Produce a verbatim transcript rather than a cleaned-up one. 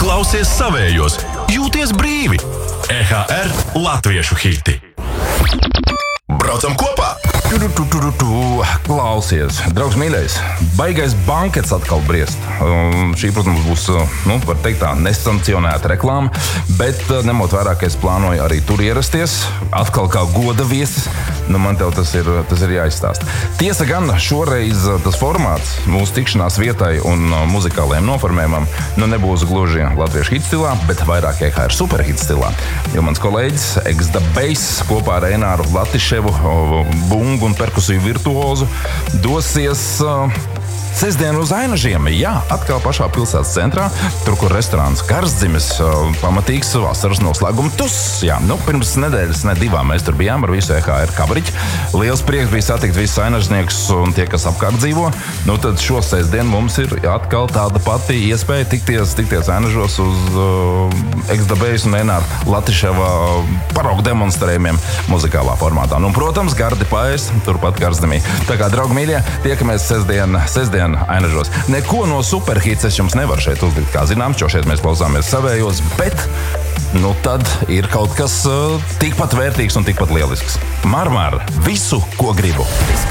Klausies savējos, jūties brīvi. E H R Latviešu hiti. Braucam kopā! Tu, tu, tu, tu, tu. Klausies, draugs mīļais, baigais bankets atkal briest. Um, šī, protams, būs, nu, var teikt tā, nesankcionēta reklāma, bet ņemot vērā, ka es plānoju arī tur ierasties, atkal kā goda viesis, nu, man tev tas ir, tas ir jāizstāst. Tiesa gan, šoreiz tas formāts mūsu tikšanās vietai un muzikālajiem noformējumam, nu, nebūs gluži latviešu hit stilā, bet vairāk E H R superhit stilā. Jo mans kolēģis Ex The Bass kopā ar Eināru Latiševu, bungu un perkusiju virtuozu dosies uh, sestdien uz Ainažiem. Jā, atkal pašā pilsētas centrā, tur, kur restorāns Karstzimes, uh, pamatīgs vasaras noslēguma tuss. Jā, nu, pirms nedēļas, ne divām mēs tur bijām ar visu E H R kabriķi. Liels prieks bija satikt visus ainažniekus un tie, kas apkārt dzīvo. Nu, tad šo sestdien mums ir atkal tāda pati iespēja tikties, tikties Ainažos uz uh, Ex The Bass un Eināra Latiševa paraugu demonstrējumiem muzikālā formātā. Nu, protams, gardi paēst, turpat Karstzemī. Tā kā, draugi mīļie, tiekamies sestdien, sestdien Ainažos. Neko no superhits es jums nevaru šeit uzlikt, kā zināms, jo šeit mēs klausāmies savējos, bet, nu tad ir kaut kas uh, tikpat vērtīgs un tikpat lielisks. Marmar, visu, ko gribu.